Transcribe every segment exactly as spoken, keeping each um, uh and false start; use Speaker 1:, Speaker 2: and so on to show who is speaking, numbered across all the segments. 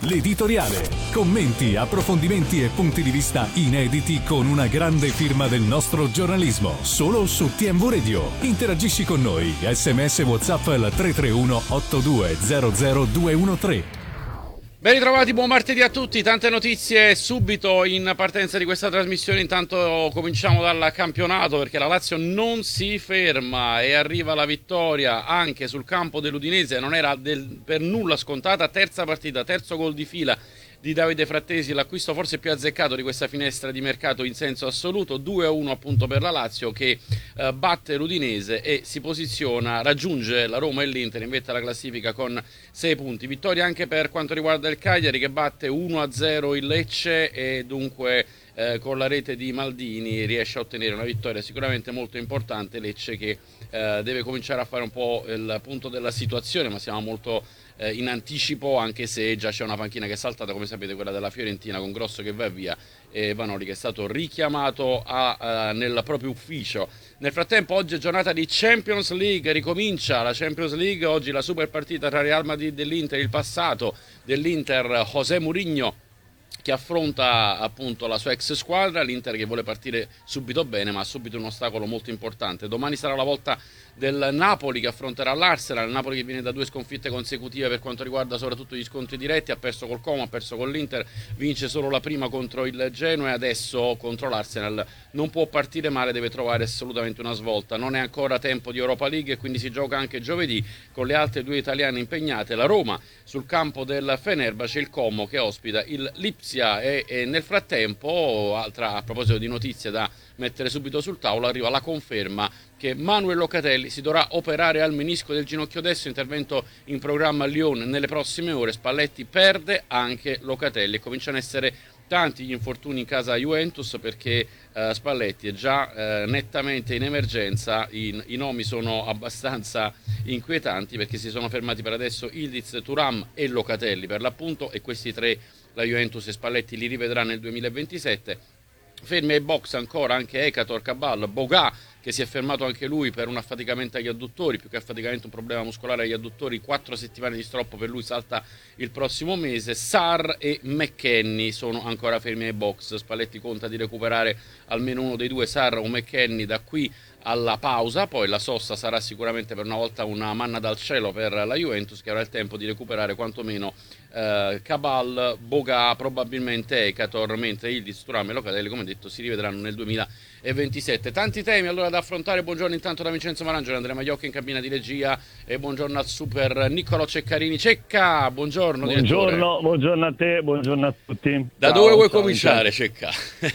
Speaker 1: L'editoriale. Commenti, approfondimenti e punti di vista inediti con una grande firma del nostro giornalismo. Solo su T M V Radio. Interagisci con noi. S M S WhatsApp al tre tre uno otto due zero zero due uno tre.
Speaker 2: Ben ritrovati, buon martedì a tutti, tante notizie subito in partenza di questa trasmissione. Intanto cominciamo dal campionato, perché la Lazio non si ferma e arriva la vittoria anche sul campo dell'Udinese. Non era del, per nulla scontata, terza partita, terzo gol di fila di Davide Frattesi, l'acquisto forse più azzeccato di questa finestra di mercato in senso assoluto. Due a uno appunto per la Lazio, che eh, batte l'Udinese e si posiziona, raggiunge la Roma e l'Inter in vetta alla classifica con sei punti. Vittoria anche per quanto riguarda il Cagliari, che batte uno a zero il Lecce e dunque eh, con la rete di Maldini riesce a ottenere una vittoria sicuramente molto importante. Lecce che eh, deve cominciare a fare un po' il punto della situazione, ma siamo molto Eh, in anticipo, anche se già c'è una panchina che è saltata, come sapete, quella della Fiorentina, con Grosso che va via e Vanoli che è stato richiamato a, a, nel proprio ufficio. Nel frattempo oggi è giornata di Champions League, ricomincia la Champions League, oggi la super partita tra Real Madrid e l'Inter, il passato dell'Inter José Mourinho che affronta appunto la sua ex squadra, l'Inter che vuole partire subito bene ma ha subito un ostacolo molto importante. Domani sarà la volta del Napoli che affronterà l'Arsenal, il Napoli che viene da due sconfitte consecutive per quanto riguarda soprattutto gli scontri diretti, ha perso col Como, ha perso con l'Inter, vince solo la prima contro il Genoa e adesso contro l'Arsenal non può partire male, deve trovare assolutamente una svolta. Non è ancora tempo di Europa League e quindi si gioca anche giovedì con le altre due italiane impegnate, la Roma sul campo del Fenerbahce, il Como che ospita il Lipsia e, e nel frattempo, altra, a proposito di notizie da mettere subito sul tavolo, arriva la conferma che Manuel Locatelli si dovrà operare al menisco del ginocchio destro, intervento in programma a Lyon nelle prossime ore. Spalletti perde anche Locatelli e cominciano a essere tanti gli infortuni in casa Juventus, perché uh, Spalletti è già uh, nettamente in emergenza. I, i nomi sono abbastanza inquietanti perché si sono fermati per adesso Ildiz, Thuram e Locatelli per l'appunto, e questi tre la Juventus e Spalletti li rivedrà nel duemilaventisette. Fermi ai box ancora anche Ekator, Cabal, Boga che si è fermato anche lui per un affaticamento agli adduttori, più che affaticamento un problema muscolare agli adduttori, quattro settimane di stroppo per lui, salta il prossimo mese. Sarr e McKennie sono ancora fermi ai box, Spalletti conta di recuperare almeno uno dei due, Sarr o McKennie, da qui alla pausa, poi la sosta sarà sicuramente per una volta una manna dal cielo per la Juventus, che avrà il tempo di recuperare quantomeno eh, Cabal, Boga, probabilmente Ekator, mentre Ildiz, Thuram e Locatelli, come detto, si rivedranno nel duemilaventisette. Tanti temi allora da affrontare. Buongiorno intanto da Vincenzo Marangelo, Andrea Magliocca in cabina di regia e buongiorno al super Niccolò Ceccarini. Cecca, buongiorno.
Speaker 3: Buongiorno, buongiorno a te, buongiorno a tutti.
Speaker 2: Da
Speaker 3: ciao,
Speaker 2: dove vuoi
Speaker 3: ciao,
Speaker 2: cominciare, Cecca?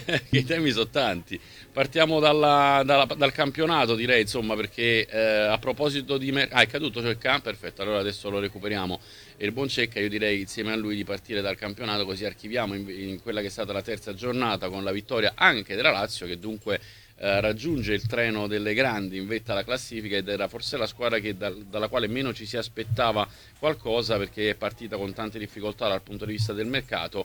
Speaker 2: I temi sono tanti. Partiamo dalla, dalla, dal campionato, direi, insomma, perché eh, a proposito di... Mer- ah, è caduto Cecca? Perfetto, allora adesso lo recuperiamo. E il buon Cecca, io direi insieme a lui di partire dal campionato, così archiviamo in, in quella che è stata la terza giornata con la vittoria anche della Lazio, che dunque eh, raggiunge il treno delle grandi in vetta alla classifica ed era forse la squadra che da, dalla quale meno ci si aspettava qualcosa, perché è partita con tante difficoltà dal punto di vista del mercato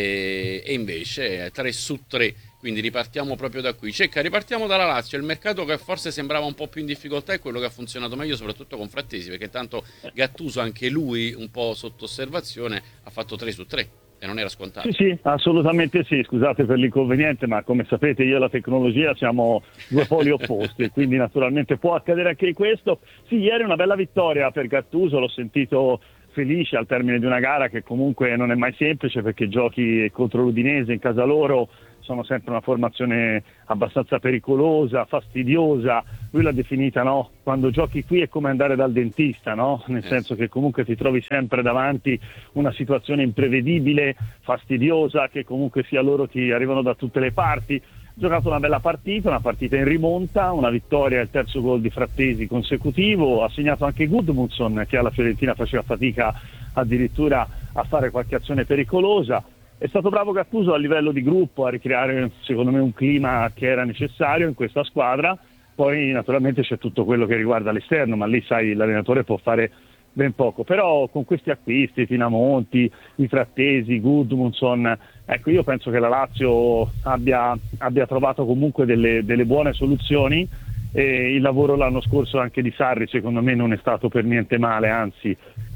Speaker 2: e, e invece tre su tre. Quindi ripartiamo proprio da qui. Cecca, ripartiamo dalla Lazio, il mercato che forse sembrava un po' più in difficoltà è quello che ha funzionato meglio, soprattutto con Frattesi, perché tanto Gattuso, anche lui un po' sotto osservazione, ha fatto tre su tre e non era scontato.
Speaker 3: Sì, sì, assolutamente sì, scusate per l'inconveniente, ma come sapete io e la tecnologia siamo due poli opposti, quindi naturalmente può accadere anche questo. Sì, ieri una bella vittoria per Gattuso, l'ho sentito felice al termine di una gara che comunque non è mai semplice, perché giochi contro l'Udinese in casa loro, sono sempre una formazione abbastanza pericolosa, fastidiosa. Lui l'ha definita, no? Quando giochi qui è come andare dal dentista, no? Nel senso che comunque ti trovi sempre davanti una situazione imprevedibile, fastidiosa, che comunque sia loro ti arrivano da tutte le parti. Ha giocato una bella partita, una partita in rimonta, una vittoria, il terzo gol di Frattesi consecutivo, ha segnato anche Gudmundsson, che alla Fiorentina faceva fatica addirittura a fare qualche azione pericolosa. È stato bravo Gattuso a livello di gruppo a ricreare, secondo me, un clima che era necessario in questa squadra. Poi naturalmente c'è tutto quello che riguarda l'esterno, ma lì sai l'allenatore può fare ben poco. Però con questi acquisti, Finamonti, i Frattesi, Gudmundsson, ecco, io penso che la Lazio abbia, abbia trovato comunque delle, delle buone soluzioni. E il lavoro l'anno scorso anche di Sarri secondo me non è stato per niente male, anzi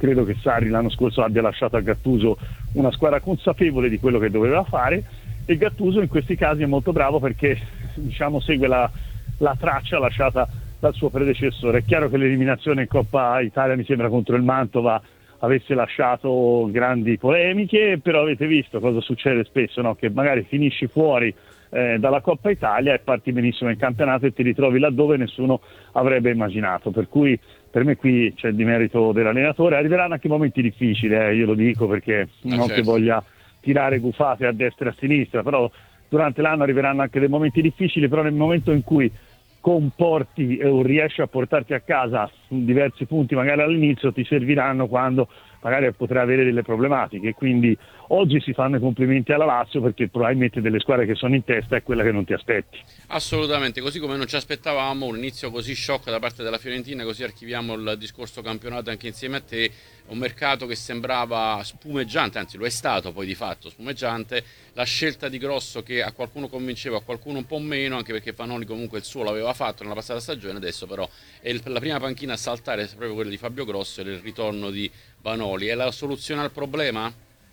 Speaker 3: credo che Sarri l'anno scorso abbia lasciato a Gattuso una squadra consapevole di quello che doveva fare, e Gattuso in questi casi è molto bravo perché, diciamo, segue la, la traccia lasciata dal suo predecessore. È chiaro che l'eliminazione in Coppa Italia, mi sembra contro il Mantova, avesse lasciato grandi polemiche, però avete visto cosa succede spesso, no? Che magari finisci fuori eh, dalla Coppa Italia e parti benissimo in campionato e ti ritrovi laddove nessuno avrebbe immaginato, per cui per me qui c'è il merito dell'allenatore. Arriveranno anche momenti difficili, eh, io lo dico perché non
Speaker 2: certo.
Speaker 3: che voglia tirare gufate a destra e a sinistra, però durante l'anno arriveranno anche dei momenti difficili, però nel momento in cui comporti o riesci a portarti a casa diversi punti magari all'inizio, ti serviranno quando magari potrai avere delle problematiche. Quindi oggi si fanno i complimenti alla Lazio perché probabilmente delle squadre che sono in testa è quella che non ti aspetti.
Speaker 2: Assolutamente, così come non ci aspettavamo un inizio così shock da parte della Fiorentina, così archiviamo il discorso campionato anche insieme a te. Un mercato che sembrava spumeggiante, anzi lo è stato poi di fatto spumeggiante, la scelta di Grosso che a qualcuno convinceva, a qualcuno un po' meno, anche perché Vanoli comunque il suo l'aveva fatto nella passata stagione. Adesso però è il, la prima panchina a saltare è proprio quella di Fabio Grosso e il ritorno di Vanoli. È la soluzione al problema?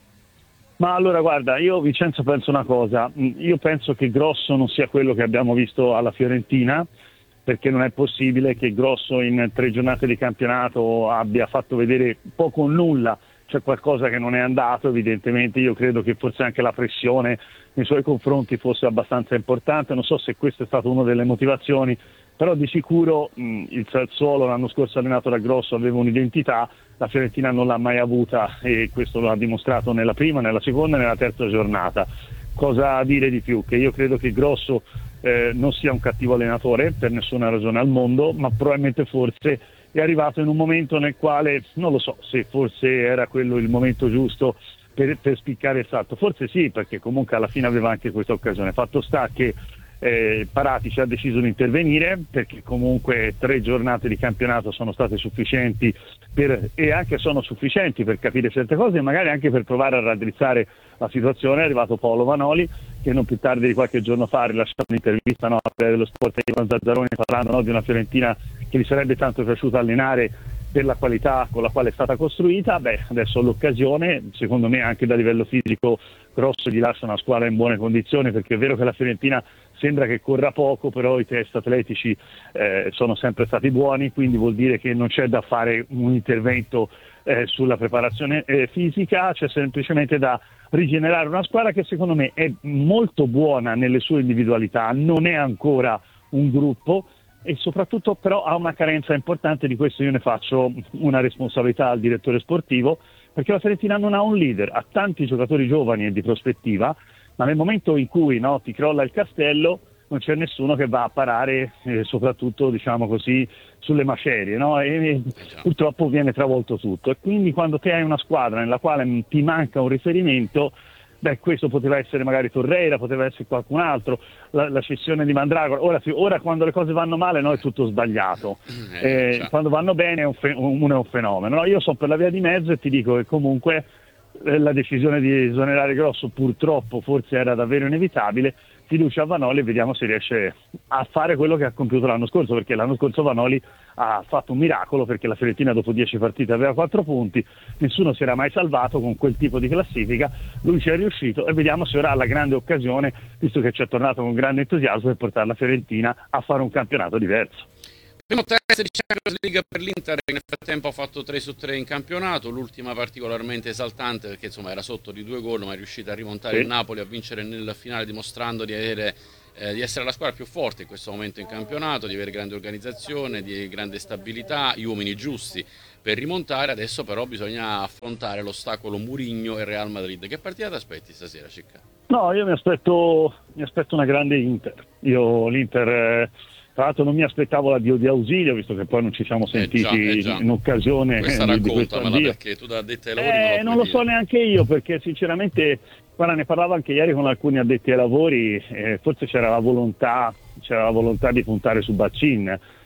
Speaker 3: Ma allora guarda, io Vincenzo penso una cosa, io penso che Grosso non sia quello che abbiamo visto alla Fiorentina, perché non è possibile che Grosso in tre giornate di campionato abbia fatto vedere poco o nulla, c'è qualcosa che non è andato evidentemente. Io credo che forse anche la pressione nei suoi confronti fosse abbastanza importante, non so se questa è stata una delle motivazioni, però di sicuro mh, il Sassuolo l'anno scorso allenato da Grosso aveva un'identità, la Fiorentina non l'ha mai avuta e questo lo ha dimostrato nella prima, nella seconda e nella terza giornata. Cosa dire di più? Che io credo che Grosso eh, non sia un cattivo allenatore per nessuna ragione al mondo, ma probabilmente forse è arrivato in un momento nel quale, non lo so se forse era quello il momento giusto per, per spiccare il salto, forse sì, perché comunque alla fine aveva anche questa occasione. Fatto sta che Eh, Paratici ha deciso di intervenire perché comunque tre giornate di campionato sono state sufficienti per, e anche sono sufficienti per capire certe cose e magari anche per provare a raddrizzare la situazione. È arrivato Paolo Vanoli che non più tardi di qualche giorno fa ha rilasciato un'intervista, no, a dello Sport di Ivan Zazzaroni, parlando, no, di una Fiorentina che gli sarebbe tanto piaciuto allenare per la qualità con la quale è stata costruita. Beh, adesso l'occasione, secondo me anche da livello fisico Grosso gli lascia una squadra in buone condizioni, perché è vero che la Fiorentina sembra che corra poco, però i test atletici eh, sono sempre stati buoni, quindi vuol dire che non c'è da fare un intervento eh, sulla preparazione eh, fisica, c'è semplicemente da rigenerare una squadra che secondo me è molto buona nelle sue individualità, non è ancora un gruppo e soprattutto però ha una carenza importante. Di questo io ne faccio una responsabilità al direttore sportivo, perché la Fiorentina non ha un leader, ha tanti giocatori giovani e di prospettiva, ma nel momento in cui, no, ti crolla il castello non c'è nessuno che va a parare eh, soprattutto, diciamo così, sulle macerie, no? E, e purtroppo viene travolto tutto, e quindi quando te hai una squadra nella quale ti manca un riferimento, beh, questo poteva essere magari Torreira, poteva essere qualcun altro, la, la cessione di Mandragora. Ora, ora quando le cose vanno male, no, è tutto sbagliato, eh, cioè. Quando vanno bene è un, fe- uno è un fenomeno, no? Io sono per la via di mezzo e ti dico che comunque eh, la decisione di esonerare Grosso purtroppo forse era davvero inevitabile. Fiducia a Vanoli e vediamo se riesce a fare quello che ha compiuto l'anno scorso, perché l'anno scorso Vanoli ha fatto un miracolo, perché la Fiorentina dopo dieci partite aveva quattro punti, nessuno si era mai salvato con quel tipo di classifica, lui ci è riuscito e vediamo se ora ha la grande occasione, visto che ci è tornato con grande entusiasmo, per portare la Fiorentina a fare un campionato diverso.
Speaker 2: Primo test di Champions League per l'Inter, che nel frattempo ha fatto tre su tre in campionato, l'ultima particolarmente esaltante perché insomma era sotto di due gol ma è riuscita a rimontare sì. il Napoli, a vincere nel finale, dimostrando di, avere, eh, di essere la squadra più forte in questo momento in campionato, di avere grande organizzazione, di grande stabilità, gli uomini giusti per rimontare. Adesso però bisogna affrontare l'ostacolo Mourinho e Real Madrid. Che partita ti aspetti stasera, Cicca?
Speaker 3: No, io mi aspetto, mi aspetto una grande Inter. Io l'Inter... Eh... Tra l'altro non mi aspettavo l'addio di Ausilio, visto che poi non ci siamo sentiti eh già, eh già. in occasione
Speaker 2: questa
Speaker 3: di,
Speaker 2: raccontamela,
Speaker 3: di
Speaker 2: perché tu da addetti ai lavori
Speaker 3: eh,
Speaker 2: non lo
Speaker 3: non lo
Speaker 2: dire.
Speaker 3: so neanche io, perché sinceramente, guarda, ne parlavo anche ieri con alcuni addetti ai lavori, eh, forse c'era la volontà c'era la volontà di puntare su Baccin,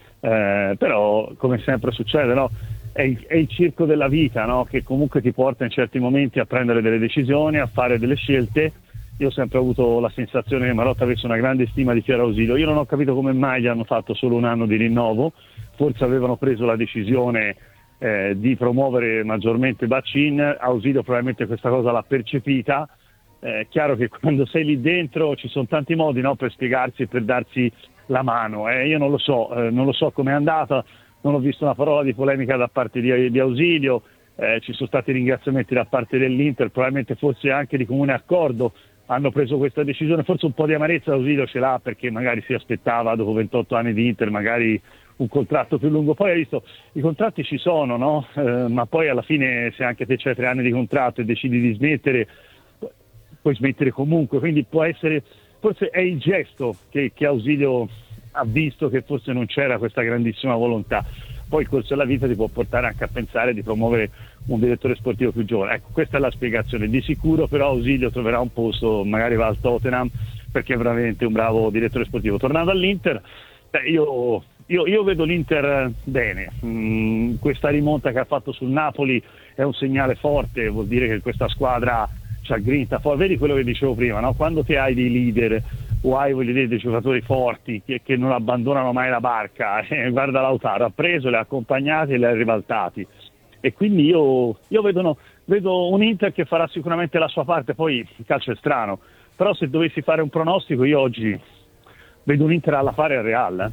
Speaker 3: eh, però come sempre succede, no? È il, è il circo della vita, no? Che comunque ti porta in certi momenti a prendere delle decisioni, a fare delle scelte. Io ho sempre avuto la sensazione che Marotta avesse una grande stima di Piero Ausilio. Io non ho capito come mai gli hanno fatto solo un anno di rinnovo, forse avevano preso la decisione eh, di promuovere maggiormente Bacin. Ausilio probabilmente questa cosa l'ha percepita. È eh, chiaro che quando sei lì dentro ci sono tanti modi, no, per spiegarsi e per darsi la mano. Eh, io non lo so, eh, non lo so com'è andata, non ho visto una parola di polemica da parte di, di Ausilio. Eh, ci sono stati ringraziamenti da parte dell'Inter, probabilmente forse anche di comune accordo hanno preso questa decisione, forse un po' di amarezza Ausilio ce l'ha perché magari si aspettava dopo ventotto anni di Inter magari un contratto più lungo, poi hai visto i contratti ci sono, no? Eh, ma poi alla fine se anche te c'hai tre anni di contratto e decidi di smettere puoi smettere comunque, quindi può essere, forse è il gesto che, che Ausilio ha visto che forse non c'era questa grandissima volontà. Poi il corso della vita ti può portare anche a pensare di promuovere un direttore sportivo più giovane. Ecco, questa è la spiegazione. Di sicuro però Ausilio troverà un posto, magari va al Tottenham, perché è veramente un bravo direttore sportivo. Tornando all'Inter, beh, io, io, io vedo l'Inter bene. Mm, questa rimonta che ha fatto sul Napoli è un segnale forte, vuol dire che questa squadra c'ha grinta. Poi vedi quello che dicevo prima, no? Quando ti hai dei leader o hai, voglio dire, dei giocatori forti che, che non abbandonano mai la barca, eh, guarda Lautaro, ha preso, li ha accompagnati e li ha ribaltati, e quindi io, io vedo, no, vedo un Inter che farà sicuramente la sua parte. Poi il calcio è strano, però se dovessi fare un pronostico io oggi vedo un Inter alla pari al Real.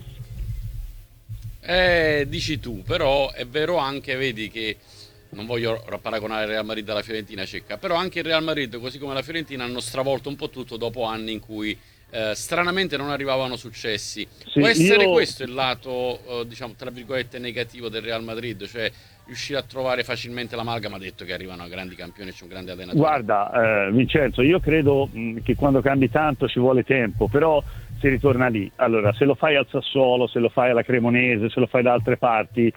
Speaker 2: Eh, dici tu, però è vero anche, vedi che non voglio paragonare il Real Madrid alla Fiorentina, Cecca, però anche il Real Madrid, così come la Fiorentina, hanno stravolto un po' tutto dopo anni in cui eh, stranamente non arrivavano successi. Sì, può essere io... questo il lato, eh, diciamo, tra virgolette, negativo del Real Madrid, cioè riuscire a trovare facilmente l'amalgama, detto che arrivano a grandi campioni e c'è un grande allenatore.
Speaker 3: Guarda, eh, Vincenzo, io credo mh, che quando cambi tanto ci vuole tempo, però si ritorna lì. Allora, se lo fai al Sassuolo, se lo fai alla Cremonese, se lo fai da altre parti,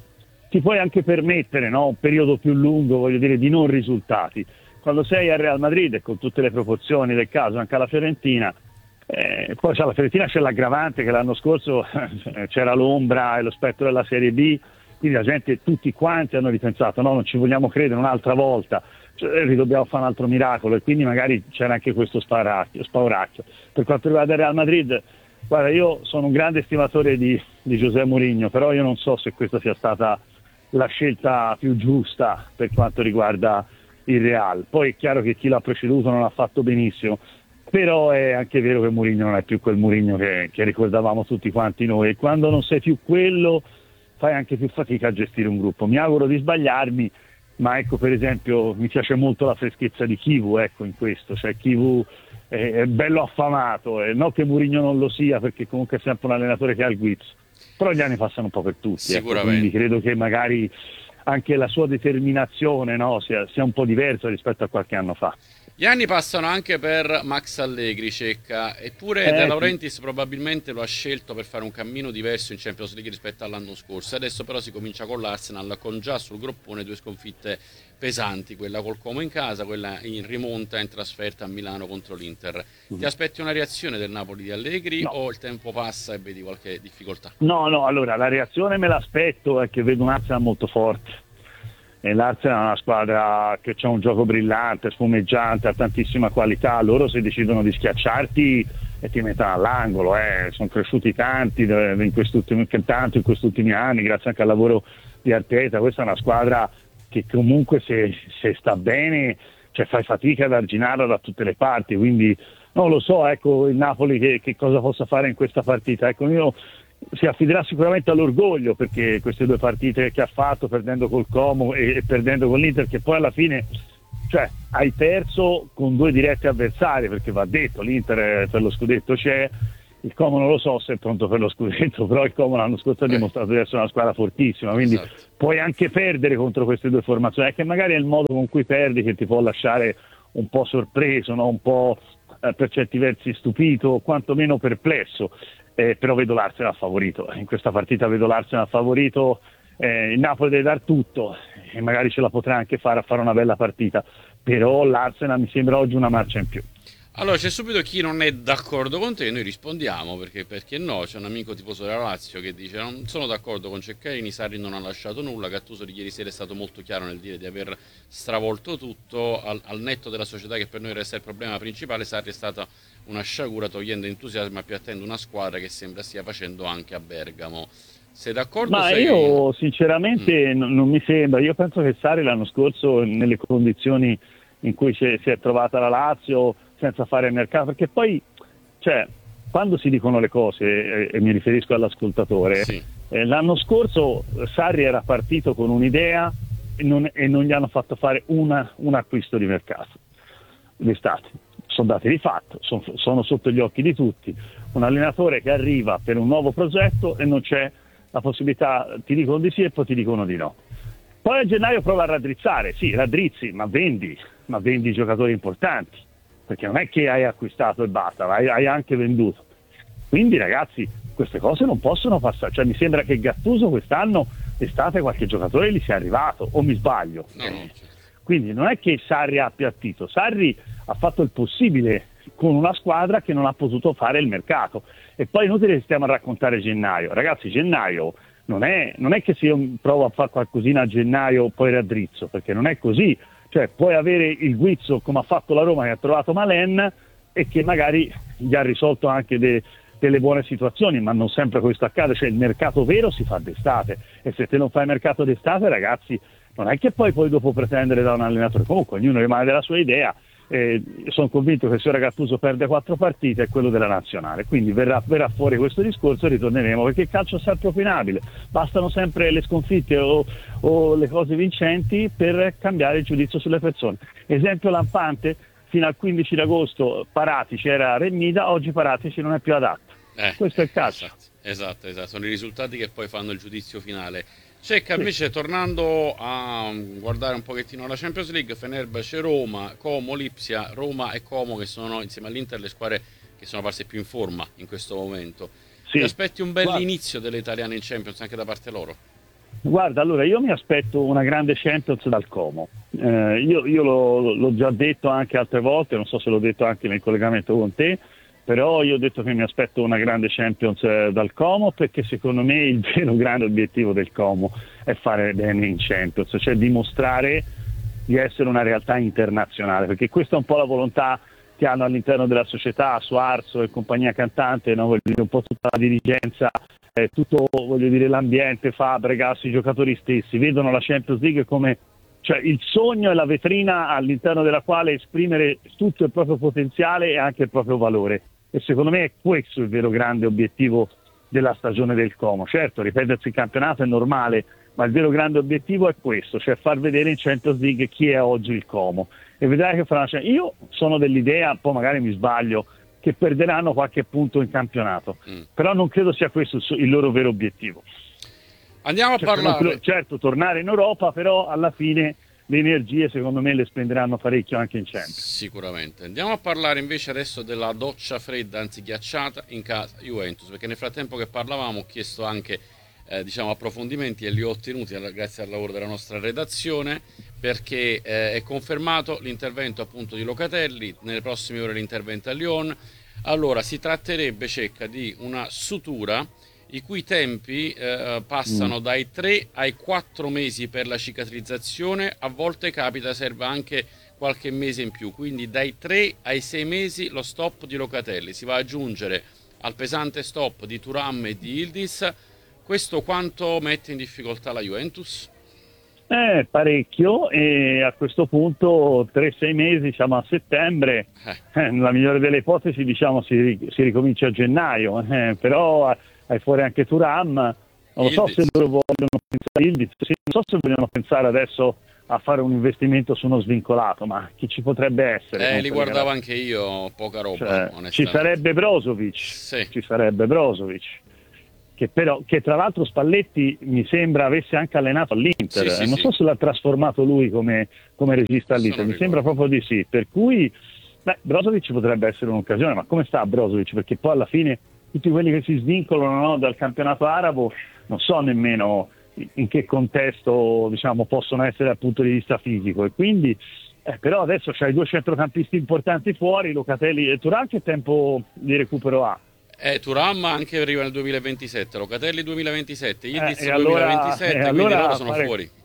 Speaker 3: ti puoi anche permettere, no, un periodo più lungo, voglio dire, di non risultati. Quando sei al Real Madrid, e con tutte le proporzioni del caso, anche alla Fiorentina, eh, poi c'è la Fiorentina, c'è l'aggravante che l'anno scorso c'era l'ombra e lo spettro della Serie B, quindi la gente, tutti quanti hanno ripensato, no, non ci vogliamo credere un'altra volta, cioè, dobbiamo fare un altro miracolo, e quindi magari c'era anche questo spauracchio. spauracchio. Per quanto riguarda il Real Madrid, guarda, io sono un grande estimatore di, di José Mourinho, però io non so se questa sia stata la scelta più giusta per quanto riguarda il Real. Poi è chiaro che chi l'ha preceduto non ha fatto benissimo, però è anche vero che Mourinho non è più quel Mourinho che, che ricordavamo tutti quanti noi, e quando non sei più quello fai anche più fatica a gestire un gruppo. Mi auguro di sbagliarmi, ma ecco, per esempio mi piace molto la freschezza di Chivu, ecco, in questo, cioè Chivu è, è bello affamato, e non che Mourinho non lo sia, perché comunque è sempre un allenatore che ha il guizzo, però gli anni passano un po' per tutti, ecco, quindi credo che magari anche la sua determinazione, no, sia, sia un po' diversa rispetto a qualche anno fa.
Speaker 2: Gli anni passano anche per Max Allegri, Cecca, eppure
Speaker 3: eh,
Speaker 2: De Laurentiis sì. probabilmente lo ha scelto per fare un cammino diverso in Champions League rispetto all'anno scorso. Adesso però si comincia con l'Arsenal, con già sul groppone due sconfitte pesanti, quella col Como in casa, quella in rimonta in trasferta a Milano contro l'Inter. Ti aspetti una reazione del Napoli di Allegri, no, o il tempo passa e vedi qualche difficoltà?
Speaker 3: No, no, allora la reazione me l'aspetto, è che vedo un Arsenal molto forte. E l'Arsenal è una squadra che ha un gioco brillante, spumeggiante, ha tantissima qualità. Loro, se decidono di schiacciarti, e ti mettono all'angolo, eh. Sono cresciuti tanti in quest'ultimi, tanto in questi ultimi anni, grazie anche al lavoro di Arteta. Questa è una squadra che comunque, se, se sta bene, cioè fai fatica ad arginarla da tutte le parti, quindi non lo so, ecco, il Napoli che, che cosa possa fare in questa partita. Ecco, io si affiderà sicuramente all'orgoglio, perché queste due partite che ha fatto, perdendo col Como e, e perdendo con l'Inter, che poi alla fine, cioè, hai perso con due diretti avversari, perché va detto, l'Inter per lo scudetto c'è, il Como non lo so se è pronto per lo scudetto, però il Como l'anno scorso ha dimostrato di essere una squadra fortissima, quindi esatto, puoi anche perdere contro queste due formazioni, è che magari è il modo con cui perdi che ti può lasciare un po' sorpreso, no? Un po' eh, per certi versi stupito, quantomeno perplesso. Eh, però vedo l'Arsenal favorito, in questa partita vedo l'Arsenal favorito, eh, il Napoli deve dar tutto e magari ce la potrà anche fare a fare una bella partita, però l'Arsenal mi sembra oggi una marcia in più.
Speaker 2: Allora c'è subito chi non è d'accordo con te, noi rispondiamo, perché perché no, c'è un amico tifoso della Lazio che dice: non sono d'accordo con Ceccarini, Sarri non ha lasciato nulla, Gattuso di ieri sera è stato molto chiaro nel dire di aver stravolto tutto, al, al netto della società che per noi resta il problema principale, Sarri è stata una sciagura togliendo entusiasmo e appiattendo una squadra che sembra stia facendo anche a Bergamo. Sei d'accordo?
Speaker 3: Ma
Speaker 2: sei...
Speaker 3: io sinceramente
Speaker 2: mm.
Speaker 3: non, non mi sembra. Io penso che Sarri l'anno scorso, nelle condizioni in cui si è, si è trovata la Lazio, senza fare mercato, perché poi, cioè, quando si dicono le cose, e, e mi riferisco all'ascoltatore,
Speaker 2: sì.
Speaker 3: eh, l'anno scorso Sarri era partito con un'idea e non, e non gli hanno fatto fare una, un acquisto di mercato d'estate. Sono dati di fatto, sono, sono sotto gli occhi di tutti. Un allenatore che arriva per un nuovo progetto e non c'è la possibilità, ti dicono di sì e poi ti dicono di no. Poi a gennaio prova a raddrizzare, sì, raddrizzi, ma vendi, ma vendi giocatori importanti, perché non è che hai acquistato e basta, hai, hai anche venduto. Quindi ragazzi, queste cose non possono passare, cioè mi sembra che Gattuso quest'anno d'estate qualche giocatore gli sia arrivato, o mi sbaglio?
Speaker 2: No, no, certo.
Speaker 3: Quindi non è che Sarri ha appiattito, Sarri ha fatto il possibile con una squadra che non ha potuto fare il mercato. E poi inutile che stiamo a raccontare gennaio. Ragazzi, gennaio non è, non è che se io provo a fare qualcosina a gennaio poi raddrizzo, perché non è così. Cioè puoi avere il guizzo come ha fatto la Roma, che ha trovato Malen e che magari gli ha risolto anche de, delle buone situazioni, ma non sempre questo accade. Cioè il mercato vero si fa d'estate, e se te non fai mercato d'estate, ragazzi, non è che poi puoi dopo pretendere da un allenatore. Comunque ognuno rimane della sua idea. Eh, sono convinto che se ora Gattuso perde quattro partite è quello della nazionale, quindi verrà, verrà fuori questo discorso e ritorneremo, perché il calcio è sempre opinabile, bastano sempre le sconfitte o, o le cose vincenti per cambiare il giudizio sulle persone. Esempio lampante: fino al quindici d'agosto Paratici era Remida, oggi Paratici non è più adatto. Eh, questo è il calcio.
Speaker 2: Esatto, esatto, esatto, sono i risultati che poi fanno il giudizio finale. Cecca, invece, tornando a guardare un pochettino la Champions League, Fenerbahce, Roma, Como, Lipsia, Roma e Como, che sono insieme all'Inter le squadre che sono parse più in forma in questo momento. Sì. Ti aspetti un bel Guarda. inizio delle italiane in Champions anche da parte loro?
Speaker 3: Guarda, allora io mi aspetto una grande Champions dal Como. Eh, io io l'ho, l'ho già detto anche altre volte, non so se l'ho detto anche nel collegamento con te, però io ho detto che mi aspetto una grande Champions eh, dal Como, perché secondo me il vero grande obiettivo del Como è fare bene in Champions, cioè dimostrare di essere una realtà internazionale, perché questa è un po' la volontà che hanno all'interno della società, Suarzo e compagnia cantante, no? Voglio dire, un po' tutta la dirigenza, eh, tutto, voglio dire, l'ambiente, Fabregas, i giocatori stessi, vedono la Champions League come, cioè, il sogno e la vetrina all'interno della quale esprimere tutto il proprio potenziale e anche il proprio valore. E secondo me è questo il vero grande obiettivo della stagione del Como. Certo, ripetersi il campionato è normale, ma il vero grande obiettivo è questo, cioè far vedere in Champions League chi è oggi il Como. E vedrai che farà. Io sono dell'idea, poi magari mi sbaglio, che perderanno qualche punto in campionato, mm. però non credo sia questo il loro vero obiettivo.
Speaker 2: Andiamo a
Speaker 3: cioè,
Speaker 2: parlare.
Speaker 3: Credo, certo, tornare in Europa, però alla fine le energie secondo me le spenderanno parecchio anche in Champions.
Speaker 2: Sicuramente. Andiamo a parlare invece adesso della doccia fredda, anzi ghiacciata, in casa Juventus, perché nel frattempo che parlavamo ho chiesto anche eh, diciamo approfondimenti e li ho ottenuti grazie al lavoro della nostra redazione, perché eh, è confermato l'intervento appunto di Locatelli, nelle prossime ore l'intervento a Lyon. Allora si tratterebbe, Cecca, di una sutura i cui tempi eh, passano mm. dai tre ai quattro mesi per la cicatrizzazione, a volte capita serve anche qualche mese in più, quindi dai tre ai sei mesi lo stop di Locatelli, si va ad aggiungere al pesante stop di Thuram e di Yildiz. Questo quanto mette in difficoltà la Juventus?
Speaker 3: Eh, parecchio, e a questo punto tre sei mesi, siamo a settembre, eh. Eh, nella migliore delle ipotesi diciamo si, si ricomincia a gennaio, eh, però hai fuori anche Thuram, non lo so se loro vogliono pensare, Yildiz, sì, non so se vogliono pensare adesso a fare un investimento su uno svincolato, ma chi ci potrebbe essere?
Speaker 2: Eh, li guardavo anche io, poca roba,
Speaker 3: cioè,
Speaker 2: onestamente.
Speaker 3: Ci sarebbe Brozovic,
Speaker 2: sì. ci
Speaker 3: sarebbe Brozovic. Che però, che tra l'altro Spalletti mi sembra avesse anche allenato all'Inter,
Speaker 2: sì, sì,
Speaker 3: non
Speaker 2: sì.
Speaker 3: so se l'ha trasformato lui come, come regista all'Inter, mi
Speaker 2: ricordo.
Speaker 3: sembra proprio di sì, per cui beh, Brozovic potrebbe essere un'occasione, ma come sta Brozovic? Perché poi alla fine tutti quelli che si svincolano, no, dal campionato arabo non so nemmeno in che contesto, diciamo, possono essere dal punto di vista fisico, e quindi eh, però adesso c'hai due centrocampisti importanti fuori, Locatelli e Thuram, che tempo di recupero ha?
Speaker 2: Eh, Thuram anche arriva nel duemilaventisette, Locatelli duemilaventisette, Yildiz
Speaker 3: eh, allora,
Speaker 2: duemilaventisette,
Speaker 3: eh,
Speaker 2: quindi
Speaker 3: allora
Speaker 2: loro sono
Speaker 3: fare,
Speaker 2: fuori.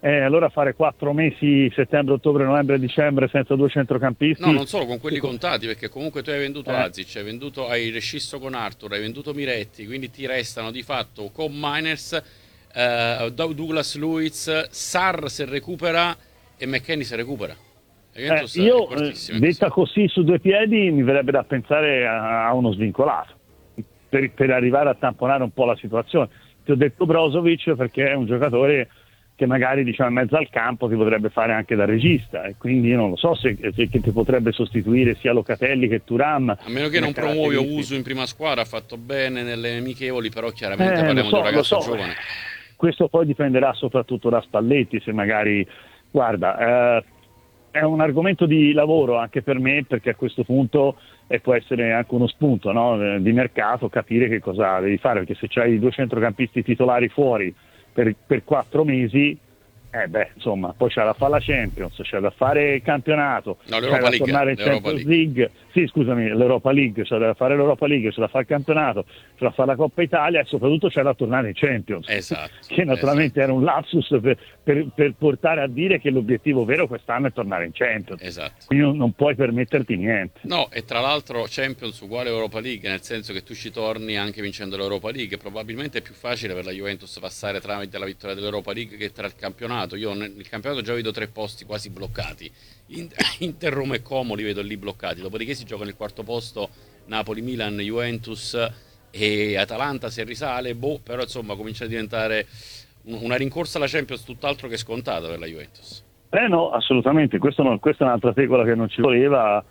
Speaker 3: Eh, allora fare quattro mesi, settembre, ottobre, novembre, dicembre, senza due centrocampisti.
Speaker 2: No, non solo con quelli contati, perché comunque tu hai venduto
Speaker 3: Eh.
Speaker 2: Azic, hai venduto, hai rescisso con Arthur, hai venduto Miretti, quindi ti restano di fatto con Miners, eh, Douglas Luiz, Sarr se recupera e McKennie se recupera.
Speaker 3: Eh, io, eh, detta così su due piedi, mi verrebbe da pensare a, a uno svincolato, per, per arrivare a tamponare un po' la situazione. Ti ho detto Brozovic perché è un giocatore che magari, diciamo, in mezzo al campo ti potrebbe fare anche da regista, e quindi io non lo so se, se che ti potrebbe sostituire sia Locatelli che Thuram.
Speaker 2: A meno che non promuovi Owusu in prima squadra, ha fatto bene nelle amichevoli, però chiaramente
Speaker 3: eh,
Speaker 2: parliamo
Speaker 3: so,
Speaker 2: di un ragazzo
Speaker 3: so.
Speaker 2: giovane.
Speaker 3: Questo poi dipenderà soprattutto da Spalletti, se magari, guarda, eh, è un argomento di lavoro anche per me, perché a questo punto e può essere anche uno spunto, no, di mercato, capire che cosa devi fare, perché se c'hai due centrocampisti titolari fuori per, per quattro mesi, eh beh, insomma, poi c'è da fare la Champions, c'è da fare il campionato,
Speaker 2: no,
Speaker 3: c'è da tornare in Champions League, sì scusami, l'Europa League, c'è da fare l'Europa League, c'è da fare il campionato, c'è da fare la Coppa Italia e soprattutto c'è da tornare in Champions,
Speaker 2: esatto,
Speaker 3: che naturalmente
Speaker 2: esatto.
Speaker 3: era un lapsus per, per, per portare a dire che l'obiettivo vero quest'anno è tornare in Champions,
Speaker 2: esatto.
Speaker 3: Quindi non, non puoi permetterti niente.
Speaker 2: No, e tra l'altro Champions uguale Europa League, nel senso che tu ci torni anche vincendo l'Europa League. Probabilmente è più facile per la Juventus passare tramite la vittoria dell'Europa League che tra il campionato. Io nel campionato già vedo tre posti quasi bloccati, Inter, Roma e Como li vedo lì bloccati, dopodiché si gioca nel quarto posto Napoli, Milan, Juventus e Atalanta se risale, boh, però insomma comincia a diventare una rincorsa alla Champions tutt'altro che scontata per la Juventus.
Speaker 3: Eh no, assolutamente, questo no, questa è un'altra tegola che non ci voleva,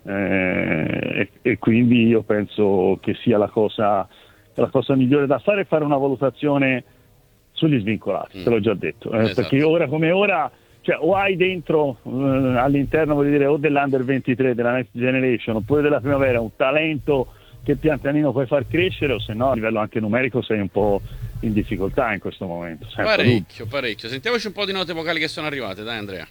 Speaker 3: eh, e, e quindi io penso che sia la cosa, la cosa migliore da fare è fare una valutazione sugli svincolati, mm. te l'ho già detto, eh,
Speaker 2: esatto.
Speaker 3: Perché ora come ora, cioè, o hai dentro eh, all'interno, voglio dire, o dell'Under ventitré, della Next Generation, oppure della primavera, un talento che pian pianino puoi far crescere, o se no a livello anche numerico sei un po' in difficoltà in questo momento.
Speaker 2: Parecchio, parecchio. Sentiamoci un po' di note vocali che sono arrivate, dai Andrea.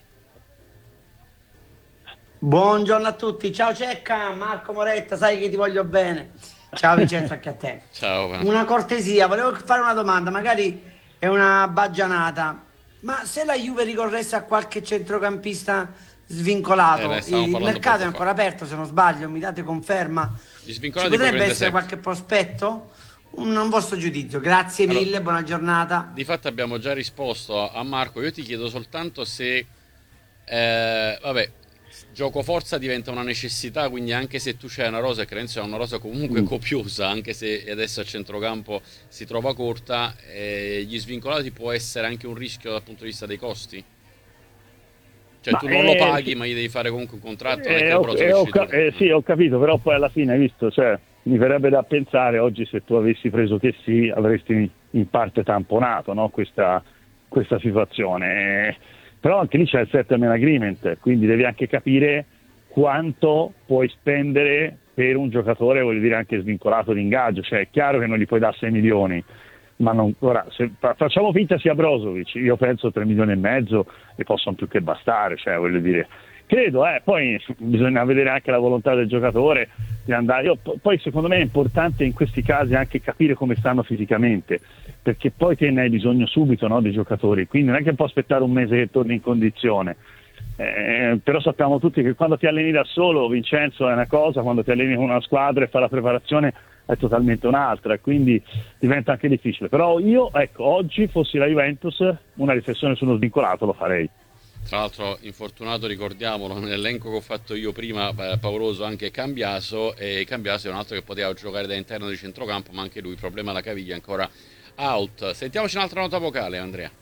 Speaker 4: Buongiorno a tutti, ciao Cecca, Marco Moretta, sai che ti voglio bene. Ciao Vincenzo, anche a te.
Speaker 2: Ciao.
Speaker 4: Una cortesia, volevo fare una domanda, magari è una baggianata, ma se la Juve ricorresse a qualche centrocampista svincolato,
Speaker 2: eh,
Speaker 4: il mercato è ancora fa. aperto se non sbaglio, mi date conferma? Ci potrebbe essere sempre. qualche prospetto? Un, un vostro giudizio, grazie allora, mille, buona giornata.
Speaker 2: Di fatto abbiamo già risposto a Marco, io ti chiedo soltanto se eh, vabbè, gioco forza diventa una necessità, quindi anche se tu c'hai una rosa, e Crenzio ha una rosa comunque mm. copiosa, anche se adesso a centrocampo si trova corta, eh, gli svincolati può essere anche un rischio dal punto di vista dei costi? Cioè ma tu non eh, lo paghi, ma gli devi fare comunque un contratto.
Speaker 3: Eh, eh, ho, eh, ho, eh, sì, ho capito, però poi alla fine, hai visto, cioè, mi verrebbe da pensare oggi se tu avessi preso che sì, avresti in parte tamponato, no, questa, questa situazione. Eh, però anche lì c'è il settlement agreement, quindi devi anche capire quanto puoi spendere per un giocatore, voglio dire, anche svincolato di ingaggio. Cioè è chiaro che non gli puoi dare sei milioni, ma non, ora, se facciamo finta sia Brozovic, io penso tre milioni e mezzo e possono più che bastare, cioè voglio dire, credo, eh, poi bisogna vedere anche la volontà del giocatore di andare. Io, poi secondo me è importante in questi casi anche capire come stanno fisicamente, perché poi te ne hai bisogno subito, no, dei giocatori, quindi non è che può aspettare un mese che torni in condizione. Eh, però sappiamo tutti che quando ti alleni da solo, Vincenzo, è una cosa, quando ti alleni con una squadra e fai la preparazione è totalmente un'altra, quindi diventa anche difficile. Però io, ecco, oggi fossi la Juventus, una riflessione sullo svincolato lo farei.
Speaker 2: Tra l'altro infortunato, ricordiamolo, nell'elenco che ho fatto io prima, pauroso anche Cambiaso, e Cambiaso è un altro che poteva giocare da interno di centrocampo, ma anche lui problema alla caviglia, ancora out. Sentiamoci un'altra nota vocale, Andrea.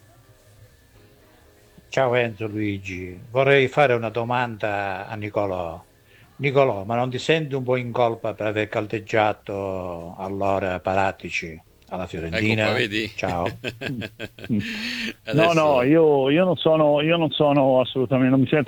Speaker 5: Ciao Enzo Luigi, vorrei fare una domanda a Nicolò. Nicolò, ma non ti senti un po' in colpa per aver caldeggiato allora Paratici alla Fiorentina?
Speaker 2: Ecco, vedi?
Speaker 5: Ciao.
Speaker 3: No, no, io, io non sono, io non sono assolutamente, non mi sento